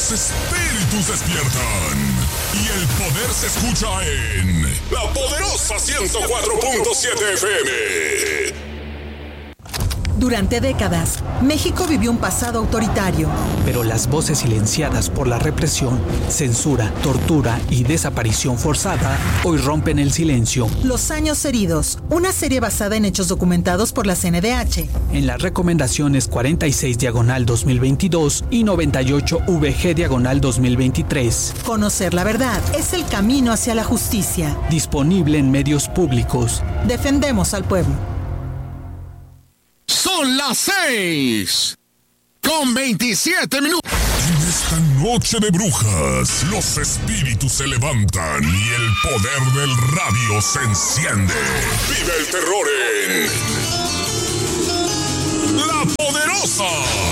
Los espíritus despiertan y el poder se escucha en La Poderosa 104.7 FM. Durante décadas, México vivió un pasado autoritario. Pero las voces silenciadas por la represión, censura, tortura y desaparición forzada hoy rompen el silencio. Los años heridos, una serie basada en hechos documentados por la CNDH. En las recomendaciones 46/2022 y 98/VG/2023. Conocer la verdad es el camino hacia la justicia. Disponible en medios públicos. Defendemos al pueblo. Son las 6:27. En esta noche de brujas, los espíritus se levantan y el poder del radio se enciende. Vive el terror en La Poderosa